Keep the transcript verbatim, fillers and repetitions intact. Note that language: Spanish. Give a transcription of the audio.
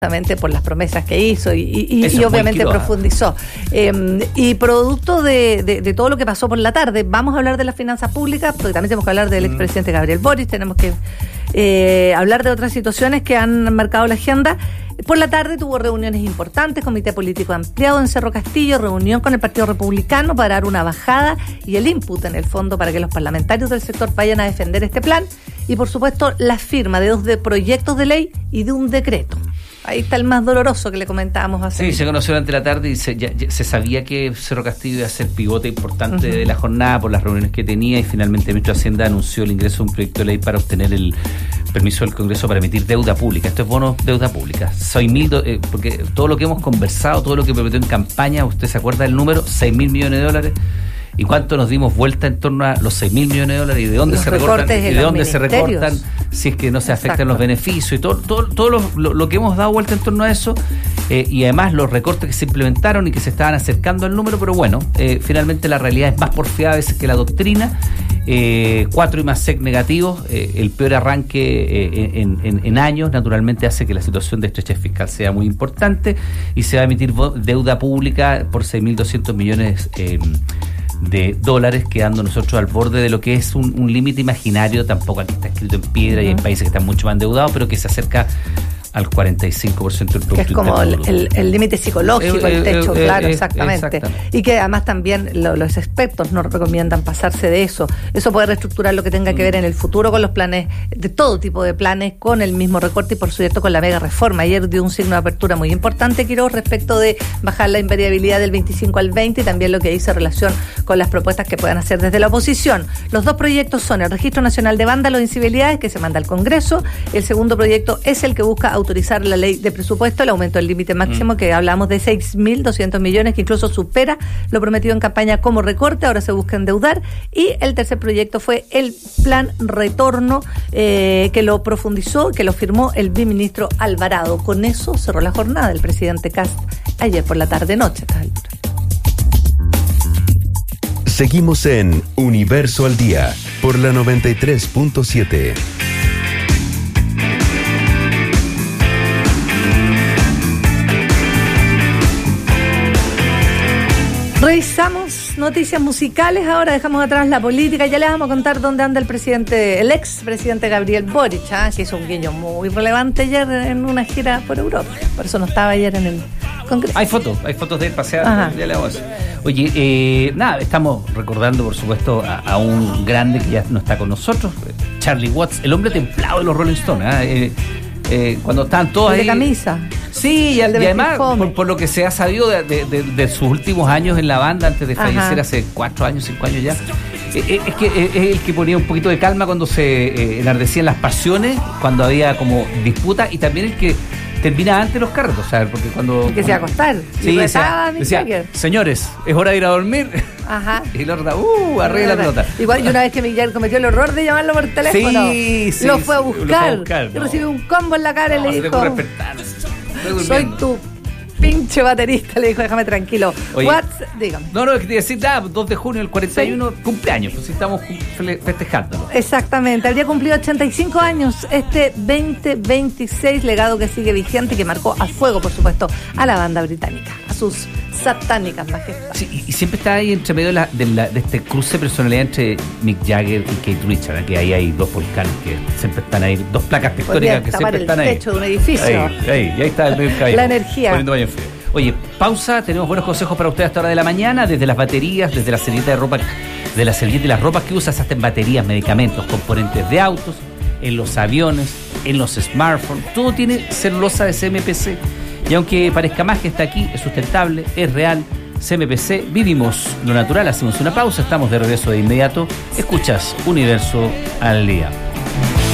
por las promesas que hizo y, y, y obviamente profundizó. Eh, y producto de, de, de todo lo que pasó por la tarde, vamos a hablar de las finanzas públicas, porque también tenemos que hablar del expresidente Gabriel Boric, tenemos que eh, hablar de otras situaciones que han marcado la agenda. Por la tarde tuvo reuniones importantes, comité político ampliado en Cerro Castillo, reunión con el Partido Republicano para dar una bajada y el input en el fondo para que los parlamentarios del sector vayan a defender este plan y por supuesto la firma de dos de proyectos de ley y de un decreto. Ahí está el más doloroso que le comentábamos hace. Sí, se conoció durante la tarde y se, ya, ya, se sabía que Cerro Castillo iba a ser pivote importante uh-huh. de la jornada por las reuniones que tenía y finalmente el ministro de Hacienda anunció el ingreso de un proyecto de ley para obtener el permiso del Congreso para emitir deuda pública. Esto es bono deuda pública. seis mil, eh, porque todo lo que hemos conversado, todo lo que prometió en campaña, ¿usted se acuerda del número? seis mil millones de dólares. ¿Y cuánto nos dimos vuelta en torno a los seis mil millones de dólares? ¿Y de dónde, se recortan, y de dónde se recortan? Si es que no se afectan Exacto. los beneficios y todo todo, todo lo, lo, lo que hemos dado vuelta en torno a eso eh, y además los recortes que se implementaron y que se estaban acercando al número, pero bueno, eh, finalmente la realidad es más porfiada a veces que la doctrina. Eh, cuatro y más S E C negativos, eh, el peor arranque eh, en, en, en años, naturalmente hace que la situación de estrechez fiscal sea muy importante y se va a emitir deuda pública por seis mil doscientos millones eh, de dólares, quedando nosotros al borde de lo que es un, un límite imaginario, tampoco aquí está escrito en piedra uh-huh. y hay países que están mucho más endeudados, pero que se acerca al cuarenta y cinco por ciento del Producto Interno Bruto. Que es como el límite psicológico, eh, el techo, eh, claro, eh, exactamente. exactamente. Y que además también lo, los expertos nos recomiendan pasarse de eso. Eso puede reestructurar lo que tenga que ver en el futuro con los planes, de todo tipo de planes, con el mismo recorte y por cierto con la mega reforma. Ayer dio un signo de apertura muy importante, Quiroz, respecto de bajar la invariabilidad del veinticinco al veinte y también lo que dice relación con las propuestas que puedan hacer desde la oposición. Los dos proyectos son el Registro Nacional de Vándalos e Incivilidades, que se manda al Congreso. El segundo proyecto es el que busca autorizar la ley de presupuesto, el aumento del límite máximo, mm. que hablamos de seis mil doscientos millones, que incluso supera lo prometido en campaña como recorte, ahora se busca endeudar. Y el tercer proyecto fue el plan retorno, eh, que lo profundizó, que lo firmó el viceministro Alvarado. Con eso cerró la jornada del presidente Kast ayer por la tarde-noche. Seguimos en Universo al Día por la noventa y tres punto siete. Revisamos noticias musicales, ahora dejamos atrás la política, ya les vamos a contar dónde anda el presidente, el ex presidente Gabriel Boric, ¿eh? que hizo un guiño muy relevante ayer en una gira por Europa, por eso no estaba ayer en el Congreso. Hay fotos, hay fotos de él paseando, ya le hago eso. Oye, eh, nada, estamos recordando por supuesto a, a un grande que ya no está con nosotros, Charlie Watts, el hombre templado de los Rolling Stones, ¿eh? Eh, eh, cuando estaban todos el ahí. De camisa. Sí, y, y además, por, por lo que se ha sabido de, de, de, de sus últimos años en la banda, antes de fallecer Ajá. hace cuatro años, cinco años ya, eh, es que es el que ponía un poquito de calma cuando se eh, enardecían las pasiones, cuando había como disputa, y también el que termina antes los carros, ¿sabes? Porque cuando... El que se iba a acostar. Sí, decía, decía señores, es hora de ir a dormir. Ajá. Y Lorda, uh, arriba la pelota. Igual, y una vez que Mick Jagger cometió el horror de llamarlo por teléfono, sí, sí, lo fue a buscar. Lo fue a buscar y no. recibió un combo en la cara no, y le dijo... Soy tu pinche baterista, le dijo, déjame tranquilo. Oye, What? Dígame. No, no, es que te decir, ah, dos de junio del cuarenta y uno, ¿sí? Cumpleaños, pues sí estamos festejándolo. Exactamente, habría cumplido ochenta y cinco años este veinte veintiséis, legado que sigue vigente y que marcó a fuego, por supuesto, a la banda británica, a sus satánicas majestades. Sí, y siempre está ahí entre medio de, la, de, la, de este cruce de personalidad entre Mick Jagger y Keith Richards, que ahí hay dos volcanes que siempre están ahí, dos placas tectónicas que siempre están ahí. El techo de un edificio. Ahí, ahí, y ahí está el medio cabello. La energía. Oye, pausa, tenemos buenos consejos para ustedes a esta hora de la mañana, desde las baterías, desde la servilleta de ropa, de la servilleta y las ropas que usas, hasta en baterías, medicamentos, componentes de autos, en los aviones, en los smartphones, todo tiene celulosa de C M P C. Y aunque parezca más que está aquí, es sustentable, es real. C M P C, vivimos lo natural. Hacemos una pausa, estamos de regreso de inmediato. Escuchas Universo al Día.